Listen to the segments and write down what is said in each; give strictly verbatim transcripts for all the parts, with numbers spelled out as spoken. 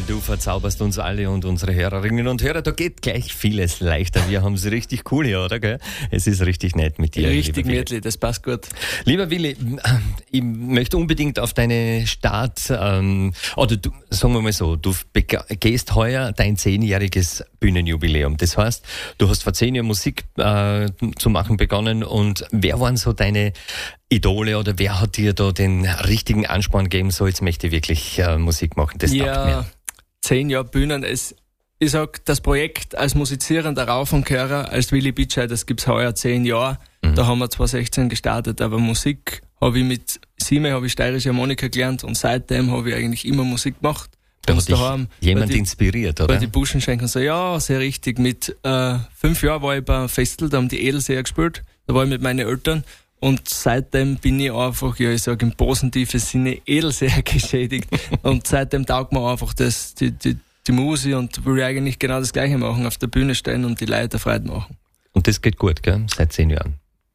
du verzauberst uns alle und unsere Hörerinnen und Hörer. Da geht gleich vieles leichter. Wir haben es richtig cool hier, oder? Gell? Es ist richtig nett mit dir. Richtig Mädli, das passt gut. Lieber Willi, ich möchte unbedingt auf deine Start, ähm, oder du, sagen wir mal so, du gehst heuer dein zehnjähriges Bühnenjubiläum. Das heißt, du hast vor zehn Jahren Musik äh, zu machen begonnen, und wer waren so deine Idole oder wer hat dir da den richtigen Ansporn gegeben, so jetzt möchte ich wirklich äh, Musik machen? Das ja, taugt mir. Zehn Jahre Bühnen. Es, ich sag, das Projekt als Musizierender Rauf und Gehörer, als Willi Bitschei, das gibt's heuer zehn Jahre. Mhm. Da haben wir zwanzig sechzehn gestartet, aber Musik habe ich mit Sime, habe ich steirische Harmonika gelernt, und seitdem habe ich eigentlich immer Musik gemacht. Da hat dich daheim, jemand die, inspiriert, oder? Bei die Buschenschenken so, ja, sehr richtig. Mit äh, fünf Jahren war ich bei einem Festival, da haben die Edelseher gespielt, da war ich mit meinen Eltern. Und seitdem bin ich einfach, ja, ich sage im positiven Sinne, Edelseher geschädigt. Und seitdem taugt mir einfach das, die, die, die Musik, und will eigentlich genau das Gleiche machen, auf der Bühne stehen und die Leute Freude machen. Und das geht gut, gell? Seit zehn Jahren?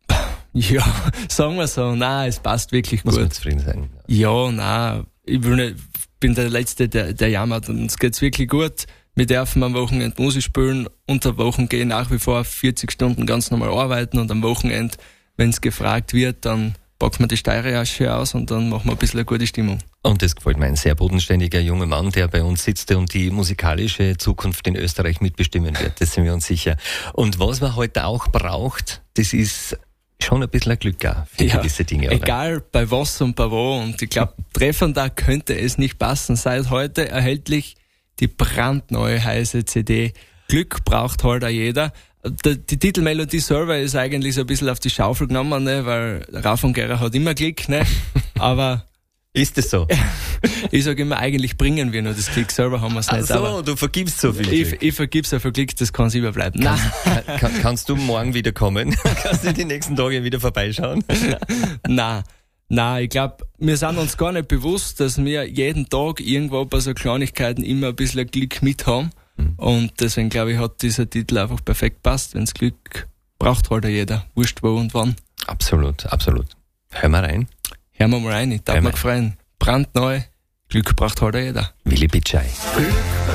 Ja, sagen wir so. Nein, es passt wirklich Muss gut. Muss man zufrieden sein? Ja, nein, ich will nicht, bin der Letzte, der, der jammert. Und es geht's wirklich gut. Wir dürfen am Wochenende Musik spielen, unter Wochen gehen nach wie vor vierzig Stunden ganz normal arbeiten, und am Wochenende, wenn es gefragt wird, dann packen wir die Steirasche aus und dann machen wir ein bisschen eine gute Stimmung. Und das gefällt mir, ein sehr bodenständiger junger Mann, der bei uns sitzt und die musikalische Zukunft in Österreich mitbestimmen wird. Das sind wir uns sicher. Und was man heute auch braucht, das ist schon ein bisschen ein Glück auch für ja, gewisse Dinge. Oder? Egal bei was und bei wo. Und ich glaube, treffender könnte es nicht passen. Seit heute erhältlich die brandneue heiße C D Glück braucht halt auch jeder. Die, die Titelmelodie selber ist eigentlich so ein bisschen auf die Schaufel genommen, ne, weil Rauf und Gehörer hat immer Glück, ne? Aber ist das so? Ich sage immer, eigentlich bringen wir nur das Glück, selber haben wir es nicht. Ach so, aber du vergibst so viel ich, Glück. Ich vergib so viel Glück, das kann es überbleiben. Kann, kann, kannst du morgen wieder kommen? Kannst du die nächsten Tage wieder vorbeischauen? Nein. Nein, ich glaube, wir sind uns gar nicht bewusst, dass wir jeden Tag irgendwo bei so Kleinigkeiten immer ein bisschen Glück mit haben. Mhm. Und deswegen, glaube ich, hat dieser Titel einfach perfekt passt. Wenn's Glück braucht, halt jeder. Wurscht wo und wann. Absolut, absolut. Hör mal rein. Hör mal rein, ich darf mich freuen. Brandneu, Glück braucht halt jeder. Willi Bitschei.